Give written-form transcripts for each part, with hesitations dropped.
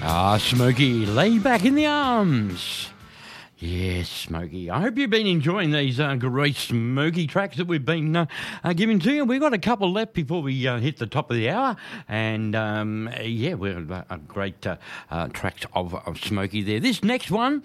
Smokey, lay back in the arms. Yes, Smokey. I hope you've been enjoying these great Smokey tracks that we've been giving to you. We've got a couple left before we hit the top of the hour. And, we're great tracks of Smokey there. This next one,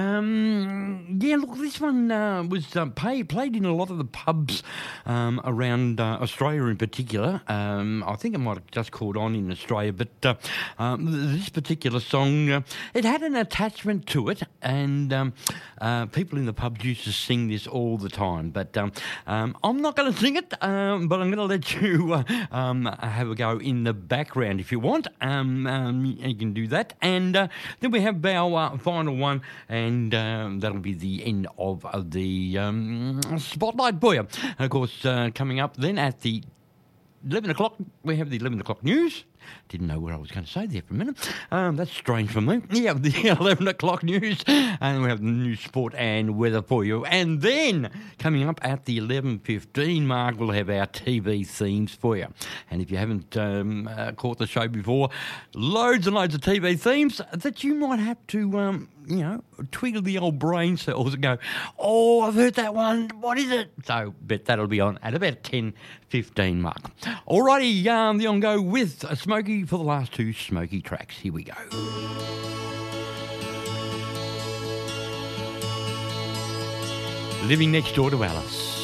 this one was played in a lot of the pubs around Australia in particular. I think it might have just caught on in Australia, but this particular song, it had an attachment to it, and people in the pubs used to sing this all the time, but I'm not going to sing it, but I'm going to let you have a go in the background if you want. You can do that, and then we have our final one, and that'll be the end of the spotlight for you. And of course, coming up then at the 11 o'clock, we have the 11 o'clock news. Didn't know what I was going to say there for a minute. That's strange for me. Yeah, the 11 o'clock news. And we have the news, sport and weather for you. And then, coming up at the 11:15 mark, we'll have our TV themes for you. And if you haven't caught the show before, loads and loads of TV themes that you might have to, twiddle the old brain cells and go, oh, I've heard that one. What is it? So, bet that'll be on at about 10:15 mark. Alrighty, the on-go with Smokey for the last two Smokey tracks. Here we go. Living Next Door to Alice.